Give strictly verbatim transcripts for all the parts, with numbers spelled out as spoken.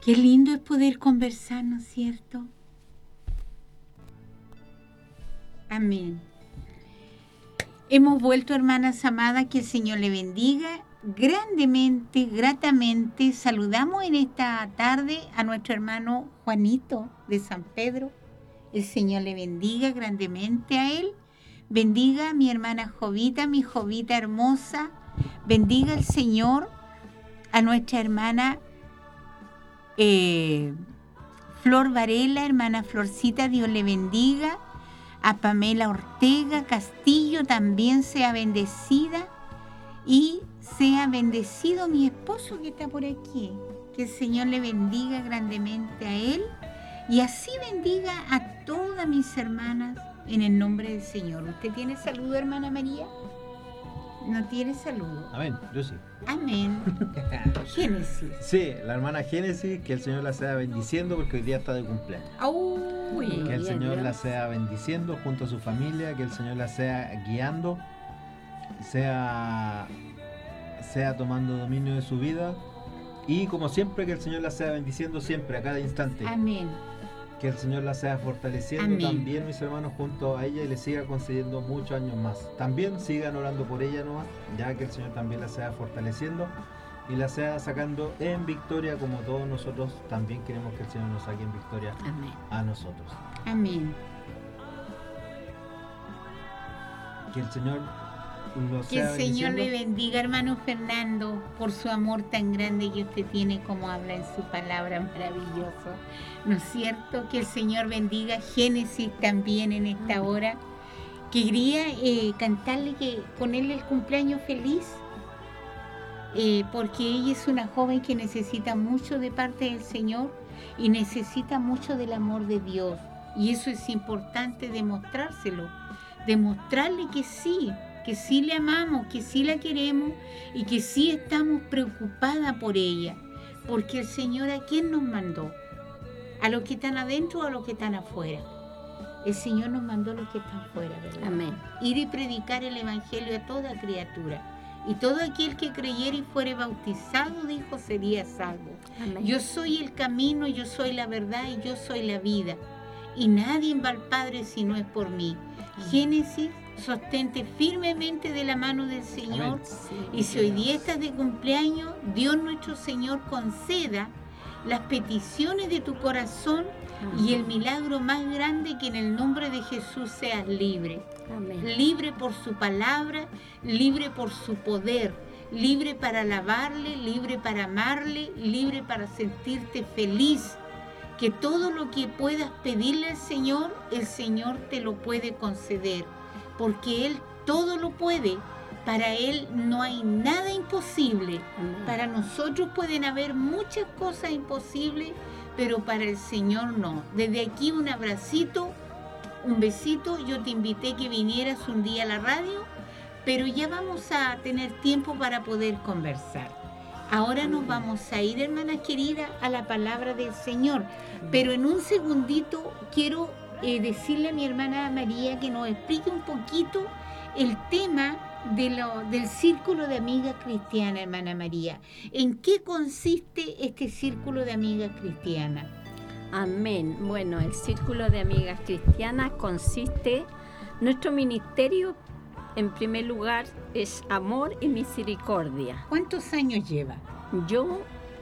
Qué lindo es poder conversar, ¿no es cierto? Amén. Hemos vuelto, hermanas amadas, que el Señor le bendiga grandemente, gratamente. Saludamos en esta tarde a nuestro hermano Juanito de San Pedro. El Señor le bendiga grandemente a él. Bendiga a mi hermana Jovita, mi Jovita hermosa. Bendiga el Señor a nuestra hermana eh, Flor Varela, hermana Florcita, Dios le bendiga. A Pamela Ortega Castillo también sea bendecida, y sea bendecido mi esposo que está por aquí. Que el Señor le bendiga grandemente a él, y así bendiga a todas mis hermanas en el nombre del Señor. ¿Usted tiene saludo, hermana María? ¿No tiene saludo? Amén, yo sí. Amén. Génesis. Sí, la hermana Génesis, que el Señor la sea bendiciendo porque hoy día está de cumpleaños. Uy, que el Señor Dios. la sea bendiciendo junto a su familia, que el Señor la sea guiando, sea, sea tomando dominio de su vida, y como siempre que el Señor la sea bendiciendo siempre, a cada instante. Amén. Que el Señor la sea fortaleciendo. Amén. También, mis hermanos, junto a ella, y le siga concediendo muchos años más. También sigan orando por ella nomás, ya que el Señor también la sea fortaleciendo y la sea sacando en victoria, como todos nosotros también queremos que el Señor nos saque en victoria. Amén. A nosotros. Amén. Que el Señor lo Que el sea Señor bendiciendo. le bendiga, hermano Fernando, por su amor tan grande que usted tiene, como habla en su palabra, maravilloso. ¿No es cierto? Que el Señor bendiga Génesis también en esta hora. Quería eh, cantarle, que ponerle el cumpleaños feliz, eh, porque ella es una joven que necesita mucho de parte del Señor y necesita mucho del amor de Dios. Y eso es importante demostrárselo, demostrarle que sí, que sí le amamos, que sí la queremos y que sí estamos preocupadas por ella. Porque el Señor, ¿a quién nos mandó? ¿A los que están adentro o a los que están afuera? El Señor nos mandó a los que están afuera, ¿verdad? Amén. Ir y predicar el Evangelio a toda criatura. Y todo aquel que creyere y fuere bautizado, dijo, sería salvo. Amén. Yo soy el camino, yo soy la verdad y yo soy la vida. Y nadie va al Padre si no es por mí. Amén. Génesis, sostente firmemente de la mano del Señor. Amén. Sí, Y si hoy día estás de cumpleaños, Dios nuestro Señor conceda las peticiones de tu corazón y el milagro más grande, que en el nombre de Jesús seas libre. Amén. Libre por su palabra, libre por su poder, libre para alabarle, libre para amarle, libre para sentirte feliz. Que todo lo que puedas pedirle al Señor, el Señor te lo puede conceder, porque Él todo lo puede. Para Él no hay nada imposible. Amén. Para nosotros pueden haber muchas cosas imposibles, pero para el Señor no. Desde aquí un abracito, un besito. Yo te invité que vinieras un día a la radio, pero ya vamos a tener tiempo para poder conversar. Ahora nos vamos a ir, hermanas queridas, a la palabra del Señor. Pero en un segundito quiero eh, decirle a mi hermana María que nos explique un poquito el tema de lo, del círculo de amigas cristianas, hermana María. ¿En qué consiste este círculo de amigas cristianas? Amén. Bueno, el Círculo de Amigas Cristianas consiste, nuestro ministerio, en primer lugar, es amor y misericordia. ¿Cuántos años lleva Yo,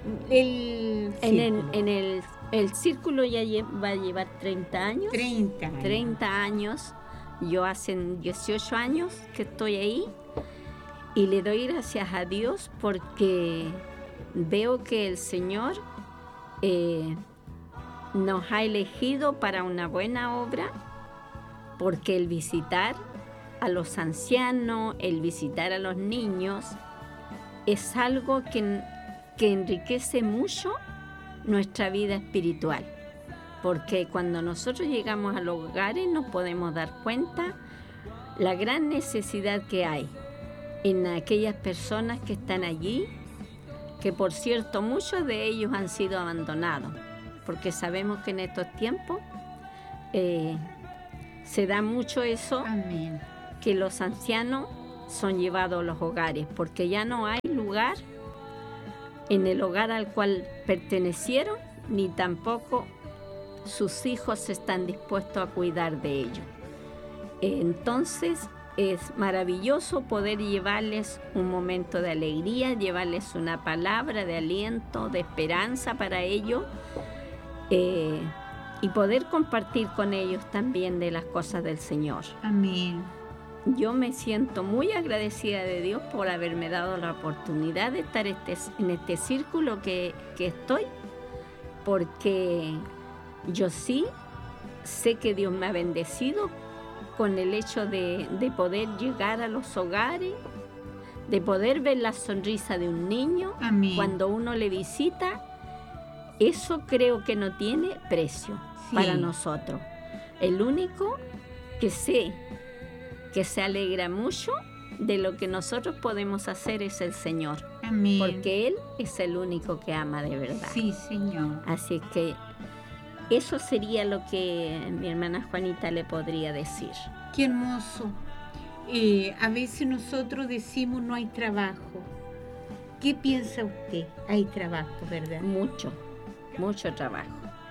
el en el, círculo? en el, el círculo ya lle- va a llevar treinta años. treinta años. treinta años. Yo hace dieciocho años que estoy ahí, y le doy gracias a Dios porque veo que el Señor eh, nos ha elegido para una buena obra, porque el visitar a los ancianos, el visitar a los niños, es algo que, que enriquece mucho nuestra vida espiritual. Porque cuando nosotros llegamos a los hogares nos podemos dar cuenta la gran necesidad que hay en aquellas personas que están allí, que por cierto muchos de ellos han sido abandonados, porque sabemos que en estos tiempos eh, se da mucho eso, Amén. que los ancianos son llevados a los hogares, porque ya no hay lugar en el hogar al cual pertenecieron, ni tampoco sus hijos están dispuestos a cuidar de ellos. Entonces es maravilloso poder llevarles un momento de alegría, llevarles una palabra de aliento, de esperanza para ellos, eh, y poder compartir con ellos también de las cosas del Señor. Amén. Yo me siento muy agradecida de Dios por haberme dado la oportunidad de estar este, en este círculo que, que estoy, porque yo sí sé que Dios me ha bendecido con el hecho de, de poder llegar a los hogares, de poder ver la sonrisa de un niño. Amén. Cuando uno le visita. Eso creo que no tiene precio, sí, para nosotros. El único que sé que se alegra mucho de lo que nosotros podemos hacer es el Señor. Amén. Porque Él es el único que ama de verdad. Sí, Señor. Así que eso sería lo que mi hermana Juanita le podría decir. Qué hermoso. Eh, a veces nosotros decimos no hay trabajo. ¿Qué piensa usted? Hay trabajo, ¿verdad? Mucho, mucho trabajo.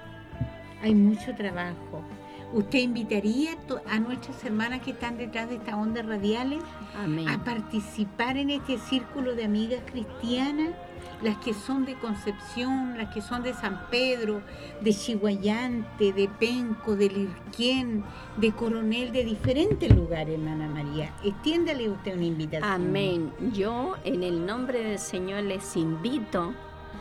Hay mucho trabajo. ¿Usted invitaría a nuestras hermanas que están detrás de estas ondas radiales Amén. a participar en este círculo de amigas cristianas? Las que son de Concepción, las que son de San Pedro, de Chihuayante, de Penco, de Lirquén, de Coronel, de diferentes lugares, hermana María. Extiéndale usted una invitación. Amén. Yo, en el nombre del Señor, les invito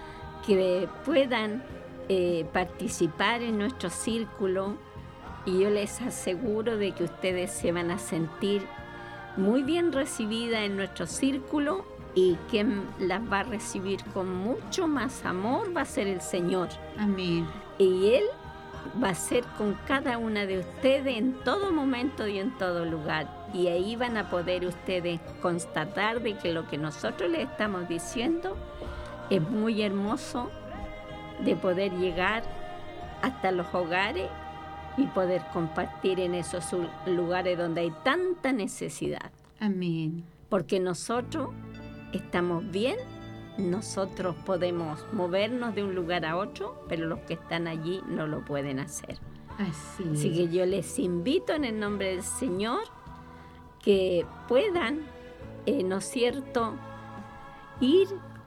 que puedan eh, participar en nuestro círculo, y yo les aseguro de que ustedes se van a sentir muy bien recibidas en nuestro círculo, y quien las va a recibir con mucho más amor va a ser el Señor. Amén. Y Él va a ser con cada una de ustedes en todo momento y en todo lugar. Y ahí van a poder ustedes constatar de que lo que nosotros les estamos diciendo es muy hermoso, de poder llegar hasta los hogares y poder compartir en esos lugares donde hay tanta necesidad. Amén. Porque nosotros estamos bien, nosotros podemos movernos de un lugar a otro, pero los que están allí no lo pueden hacer. Así, Así que yo les invito en el nombre del Señor que puedan, eh, ¿no es cierto?, ir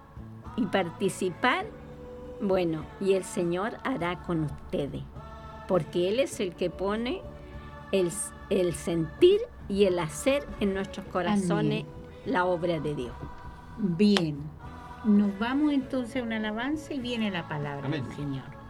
y participar. Bueno, y el Señor hará con ustedes, porque Él es el que pone el, el sentir y el hacer en nuestros corazones. Amén. La obra de Dios. Bien, nos vamos entonces a una alabanza y viene la palabra Amén. del Señor.